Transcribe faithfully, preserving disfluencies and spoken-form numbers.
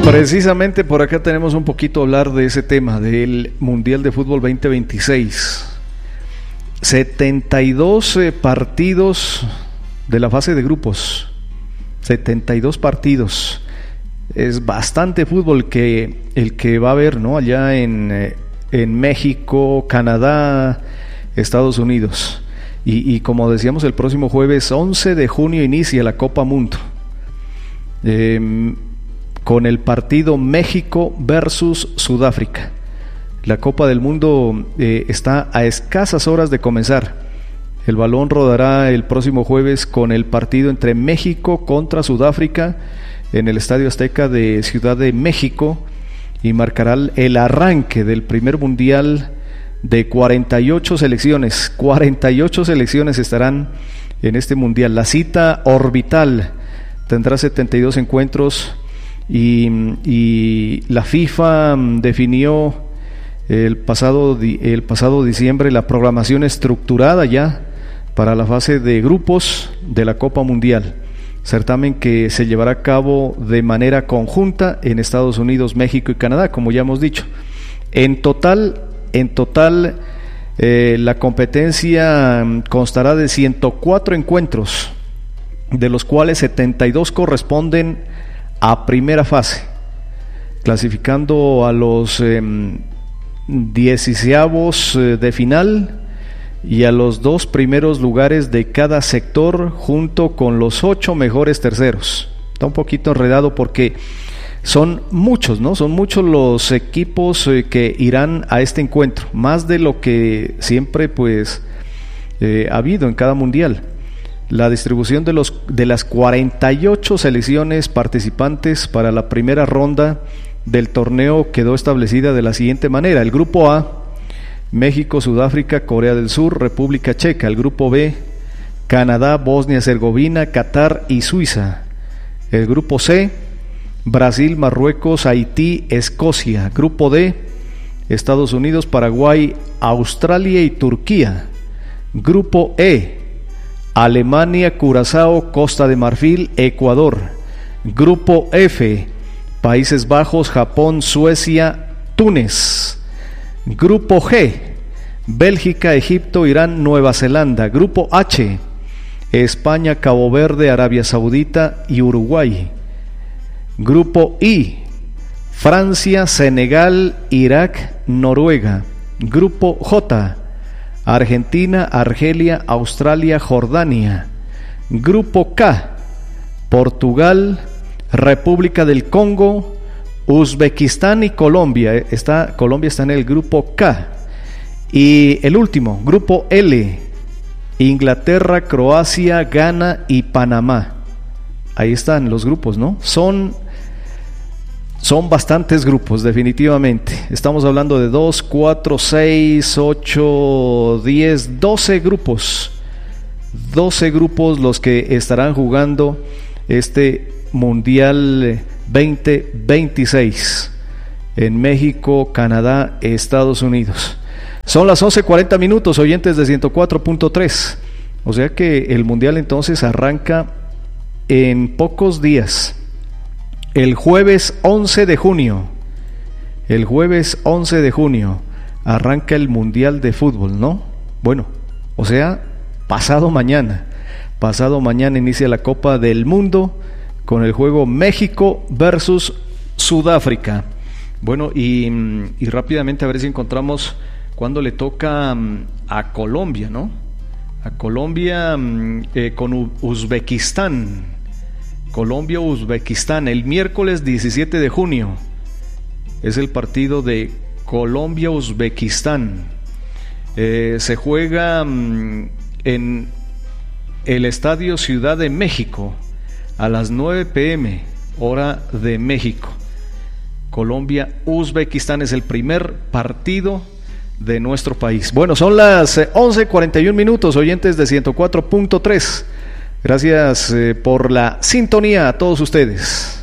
Precisamente por acá tenemos un poquito a hablar de ese tema, del Mundial de Fútbol veinte veintiséis. setenta y dos eh, partidos de la fase de grupos. setenta y dos partidos. Es bastante fútbol que el que va a haber, ¿no? Allá en, eh, en México, Canadá, Estados Unidos. Y, y como decíamos, el próximo jueves once de junio inicia la Copa Mundo. Eh, con el partido México versus Sudáfrica. La Copa del Mundo eh, está a escasas horas de comenzar. El balón rodará el próximo jueves con el partido entre México contra Sudáfrica en el Estadio Azteca de Ciudad de México y marcará el arranque del primer mundial de cuarenta y ocho selecciones. cuarenta y ocho selecciones estarán en este mundial. La cita orbital tendrá setenta y dos encuentros. Y, y la FIFA definió el pasado, el pasado diciembre la programación estructurada ya para la fase de grupos de la Copa Mundial, certamen que se llevará a cabo de manera conjunta en Estados Unidos, México y Canadá, como ya hemos dicho. En total, en total eh, la competencia constará de ciento cuatro encuentros, de los cuales setenta y dos corresponden a primera fase, clasificando a los eh, dieciseavos eh, de final y a los dos primeros lugares de cada sector junto con los ocho mejores terceros. Está un poquito enredado porque son muchos, ¿no? Son muchos los equipos eh, que irán a este encuentro, más de lo que siempre pues eh, ha habido en cada mundial. La distribución de, los, de las cuarenta y ocho selecciones participantes para la primera ronda del torneo quedó establecida de la siguiente manera: el grupo A, México, Sudáfrica, Corea del Sur, República Checa; el grupo B, Canadá, Bosnia-Herzegovina, Qatar y Suiza; el grupo C, Brasil, Marruecos, Haití, Escocia; grupo D, Estados Unidos, Paraguay, Australia y Turquía; grupo E, Alemania, Curazao, Costa de Marfil, Ecuador; grupo F, Países Bajos, Japón, Suecia, Túnez; grupo G, Bélgica, Egipto, Irán, Nueva Zelanda; grupo H, España, Cabo Verde, Arabia Saudita y Uruguay; grupo I, Francia, Senegal, Irak, Noruega; grupo J, Argentina, Argelia, Australia, Jordania; grupo K, Portugal, República del Congo, Uzbekistán y Colombia. Está, Colombia está en el grupo K. Y el último, grupo L, Inglaterra, Croacia, Ghana y Panamá. Ahí están los grupos, ¿no? Son Son bastantes grupos, definitivamente. Estamos hablando de dos, cuatro, seis, ocho, diez, doce grupos. doce grupos los que estarán jugando este Mundial veinte veintiséis en México, Canadá, Estados Unidos. Son las once cuarenta minutos, oyentes de ciento cuatro punto tres. O sea que el Mundial entonces arranca en pocos días. El jueves once de junio, el jueves once de junio arranca el Mundial de Fútbol, ¿no? Bueno, o sea, pasado mañana, pasado mañana inicia la Copa del Mundo con el juego México versus Sudáfrica. Bueno, y, y rápidamente a ver si encontramos cuándo le toca a Colombia, ¿no? A Colombia eh, con Uzbekistán. Colombia, Uzbekistán, el miércoles diecisiete de junio es el partido de Colombia, Uzbekistán. Eh, se juega mm, en el Estadio Ciudad de México a las nueve pe eme, hora de México. Colombia, Uzbekistán es el primer partido de nuestro país. Bueno, son las once cuarenta y un minutos, oyentes de ciento cuatro punto tres. Gracias eh, por la sintonía a todos ustedes.